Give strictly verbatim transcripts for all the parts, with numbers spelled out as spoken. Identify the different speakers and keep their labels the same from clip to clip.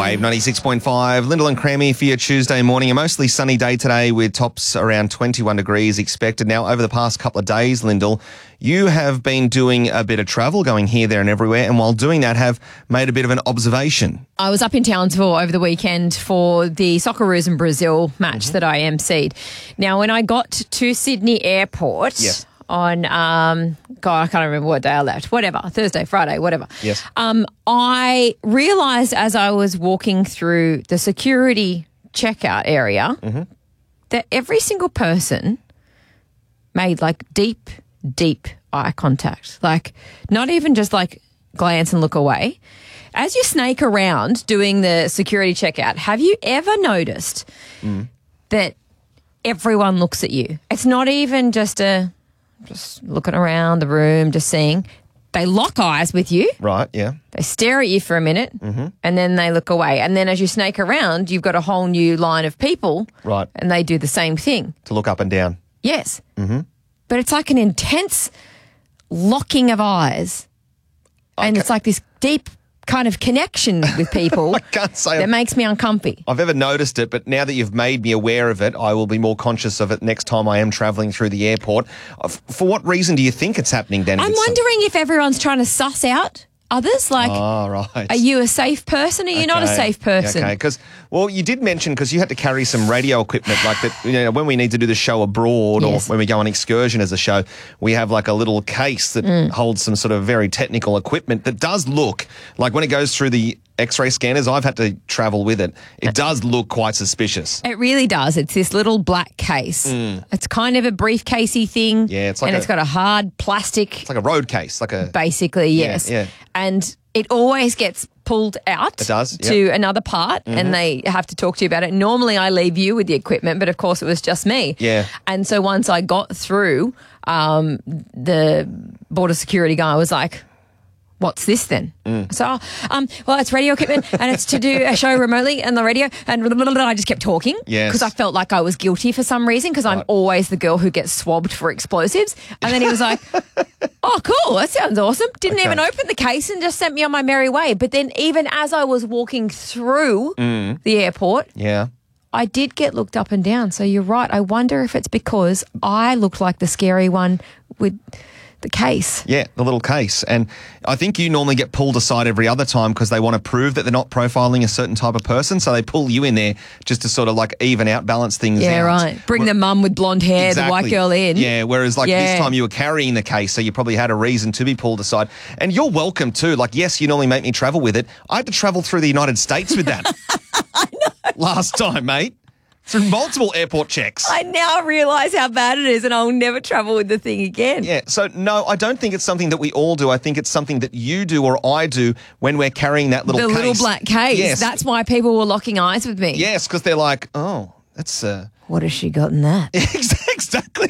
Speaker 1: Wave ninety-six point five. Lyndall and Crammy for your Tuesday morning. A mostly sunny day today with tops around twenty-one degrees expected. Now, over the past couple of days, Lyndall, you have been doing a bit of travel, going here, there and everywhere, and while doing that have made a bit of an observation.
Speaker 2: I was up in Townsville over the weekend for the Socceroos and Brazil match mm-hmm. that I emceed. Now, when I got to Sydney Airport...
Speaker 1: Yes.
Speaker 2: On, um, God, I can't remember what day I left. Whatever, Thursday, Friday, whatever.
Speaker 1: Yes.
Speaker 2: Um, I realised as I was walking through the security checkout area
Speaker 1: mm-hmm.
Speaker 2: that every single person made like deep, deep eye contact. Like not even just like glance and look away. As you snake around doing the security checkout, have you ever noticed mm. that everyone looks at you? It's not even just a... just looking around the room, just seeing. They lock eyes with you.
Speaker 1: Right, yeah.
Speaker 2: They stare at you for a minute
Speaker 1: mm-hmm.
Speaker 2: and then they look away. And then as you snake around, you've got a whole new line of people.
Speaker 1: Right.
Speaker 2: And they do the same thing.
Speaker 1: To look up and down.
Speaker 2: Yes.
Speaker 1: Mm-hmm.
Speaker 2: But it's like an intense locking of eyes. Okay. And it's like this deep kind of connection with people
Speaker 1: I can't say
Speaker 2: that
Speaker 1: I've,
Speaker 2: makes me uncomfy.
Speaker 1: I've ever noticed it, but now that you've made me aware of it, I will be more conscious of it next time I am travelling through the airport. For what reason do you think it's happening, Danny?
Speaker 2: I'm wondering if everyone's trying to suss out others. Like,
Speaker 1: oh, right.
Speaker 2: Are you a safe person? Are you okay. not a safe person?
Speaker 1: Okay, because, well, you did mention, because you had to carry some radio equipment, like that, you know, when we need to do the show abroad yes. or when we go on excursion as a show, we have like a little case that mm. holds some sort of very technical equipment that does look, like when it goes through the X-ray scanners, I've had to travel with it. It does look quite suspicious.
Speaker 2: It really does. It's this little black case.
Speaker 1: Mm.
Speaker 2: It's kind of a briefcasey thing.
Speaker 1: Yeah, it's like
Speaker 2: and
Speaker 1: a,
Speaker 2: it's got a hard plastic.
Speaker 1: It's like a road case, like a
Speaker 2: basically, yes.
Speaker 1: Yeah, yeah.
Speaker 2: And it always gets pulled out.
Speaker 1: It does,
Speaker 2: to
Speaker 1: yep.
Speaker 2: another part,
Speaker 1: mm-hmm.
Speaker 2: and they have to talk to you about it. Normally, I leave you with the equipment, but of course, it was just me.
Speaker 1: Yeah.
Speaker 2: And so once I got through, um, the border security guy was like, what's this then?
Speaker 1: Mm.
Speaker 2: So, um, well, it's radio equipment and it's to do a show remotely and the radio. And I just kept talking
Speaker 1: yes.
Speaker 2: because I felt like I was guilty for some reason because right. I'm always the girl who gets swabbed for explosives. And then he was like, oh, cool, that sounds awesome. Didn't okay. even open the case and just sent me on my merry way. But then even as I was walking through
Speaker 1: mm.
Speaker 2: the airport,
Speaker 1: yeah.
Speaker 2: I did get looked up and down. So you're right. I wonder if it's because I looked like the scary one with the case.
Speaker 1: Yeah, the little case. And I think you normally get pulled aside every other time because they want to prove that they're not profiling a certain type of person. So they pull you in there just to sort of like even out, balance things
Speaker 2: yeah,
Speaker 1: out.
Speaker 2: Yeah, right. Bring the mum with blonde hair,
Speaker 1: exactly.
Speaker 2: the white girl in.
Speaker 1: Yeah, whereas like
Speaker 2: yeah.
Speaker 1: this time you were carrying the case, so you probably had a reason to be pulled aside. And you're welcome too. Like, yes, you normally make me travel with it. I had to travel through the United States with that.
Speaker 2: I know.
Speaker 1: Last time, mate. Through multiple airport checks.
Speaker 2: I now realise how bad it is and I'll never travel with the thing again.
Speaker 1: Yeah, so no, I don't think it's something that we all do. I think it's something that you do or I do when we're carrying that little
Speaker 2: the
Speaker 1: case.
Speaker 2: The little black case.
Speaker 1: Yes.
Speaker 2: That's why people were locking eyes with me.
Speaker 1: Yes, because they're like, oh, that's... Uh...
Speaker 2: What has she got in that?
Speaker 1: Exactly.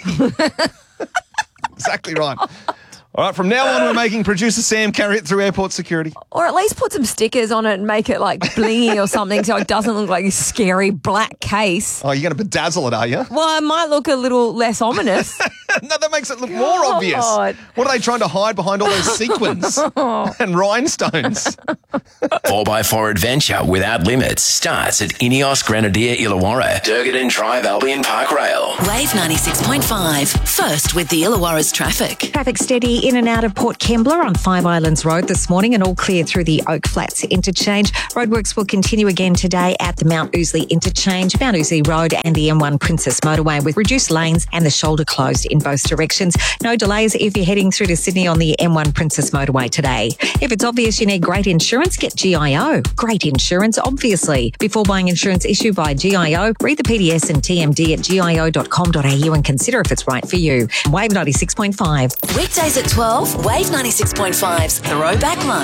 Speaker 1: Exactly right. All right, from now on, we're making producer Sam carry it through airport security.
Speaker 2: Or at least put some stickers on it and make it like blingy or something so it doesn't look like a scary black case.
Speaker 1: Oh, you're going to bedazzle it, are you?
Speaker 2: Well, it might look a little less ominous.
Speaker 1: No, that makes it look God. more obvious. What are they trying to hide behind all those sequins and rhinestones?
Speaker 3: four by four adventure without limits starts at Ineos Grenadier Illawarra, Durgadin Drive Albion Park Rail.
Speaker 4: Wave ninety-six point five. First with the Illawarra's traffic.
Speaker 5: Traffic steady in and out of Port Kembla on Five Islands Road this morning and all clear through the Oak Flats interchange. Roadworks will continue again today at the Mount Ousley interchange, Mount Ousley Road and the M one Princess Motorway with reduced lanes and the shoulder closed in both directions. No delays if you're heading through to Sydney on the M one Princess Motorway today. If it's obvious you need great insurance, get G I O. Great insurance, obviously. Before buying insurance issued by G I O, read the P D S and T M D at G I O dot com dot A U and consider if it's right for you. Wave ninety-six point five.
Speaker 4: Weekdays at twelve, Wave ninety-six point five's Throwback Lunch.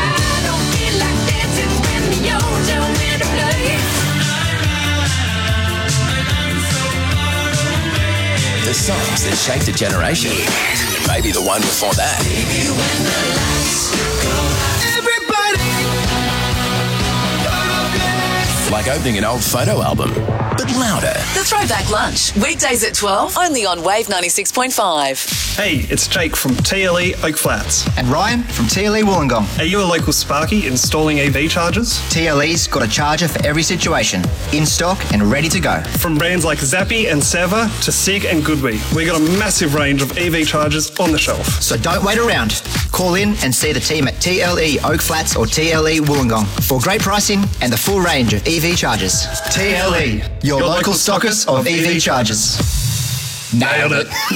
Speaker 3: The songs that shaped a generation. Maybe the one before that. like opening an old photo album, but louder.
Speaker 4: The Throwback Lunch, weekdays at twelve, only on Wave ninety-six point five.
Speaker 6: Hey, it's Jake from T L E Oak Flats.
Speaker 7: And Ryan from T L E Wollongong.
Speaker 6: Are you a local Sparky installing E V chargers?
Speaker 7: T L E's got a charger for every situation, in stock and ready to go.
Speaker 6: From brands like Zappy and Seva to Sig and Goodwee, we got a massive range of E V chargers on the shelf.
Speaker 7: So don't wait around. Call in and see the team at T L E Oak Flats or T L E Wollongong for great pricing and the full range of E V chargers. T L E, your, your local stockers of E V chargers.
Speaker 6: Nailed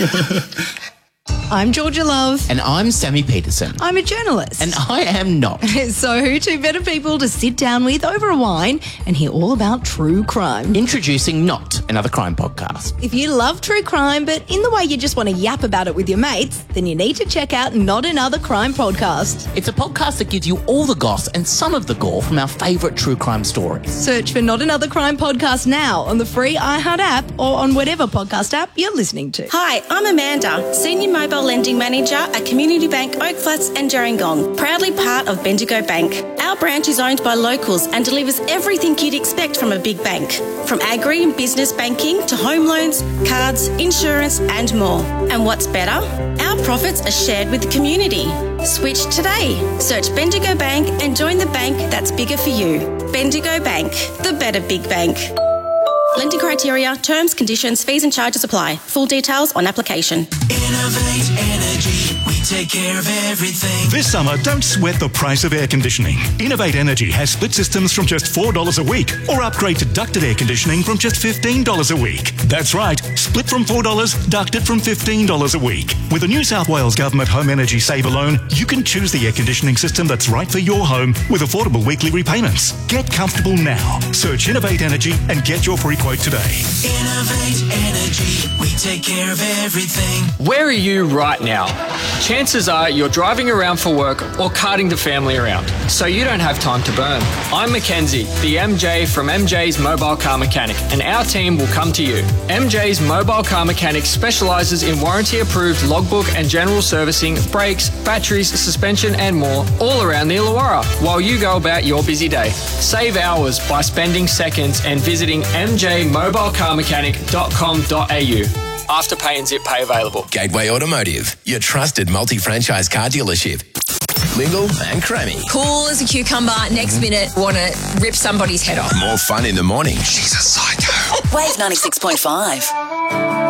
Speaker 6: it.
Speaker 8: I'm Georgia Love.
Speaker 9: And I'm Sammy Peterson.
Speaker 8: I'm a journalist.
Speaker 9: And I am not.
Speaker 8: So who two better people to sit down with over a wine and hear all about true crime?
Speaker 9: Introducing Not Another Crime Podcast.
Speaker 8: If you love true crime, but in the way you just want to yap about it with your mates, then you need to check out Not Another Crime Podcast.
Speaker 9: It's a podcast that gives you all the goss and some of the gore from our favourite true crime stories.
Speaker 8: Search for Not Another Crime Podcast now on the free iHeart app or on whatever podcast app you're listening to.
Speaker 10: Hi, I'm Amanda, Senior Mobile Lending Manager at Community Bank Oak Flats and Gerringong, proudly part of Bendigo Bank. Our branch is owned by locals and delivers everything you'd expect from a big bank, from agri and business banking to home loans, cards, insurance and more. And what's better? Our profits are shared with the community. Switch today. Search Bendigo Bank and join the bank that's bigger for you. Bendigo Bank, the better big bank. Lending criteria, terms, conditions, fees and charges apply. Full details on application.
Speaker 11: Innovate Energy. We take care of everything.
Speaker 12: This summer, don't sweat the price of air conditioning. Innovate Energy has split systems from just four dollars a week, or upgrade to ducted air conditioning from just fifteen dollars a week. That's right, split from four dollars, ducted from fifteen dollars a week. With a New South Wales Government Home Energy Saver loan, you can choose the air conditioning system that's right for your home with affordable weekly repayments. Get comfortable now. Search Innovate Energy and get your free quote today.
Speaker 11: Innovate Energy. We take care of everything.
Speaker 13: Where are you right now? Chances are you're driving around for work or carting the family around, so you don't have time to burn. I'm Mackenzie, the M J from M J's Mobile Car Mechanic, and our team will come to you. M J's Mobile Car Mechanic specialises in warranty-approved logbook and general servicing, brakes, batteries, suspension and more, all around the Illawarra, while you go about your busy day. Save hours by spending seconds and visiting m j mobile car mechanic dot com dot a u. Afterpay and Zip Pay available.
Speaker 3: Gateway Automotive, your trusted multi-franchise car dealership. Lingle and Crammy.
Speaker 2: Cool as a cucumber. Next minute, want to rip somebody's head off.
Speaker 3: More fun in the morning.
Speaker 1: She's a psycho.
Speaker 4: Wave ninety-six point five.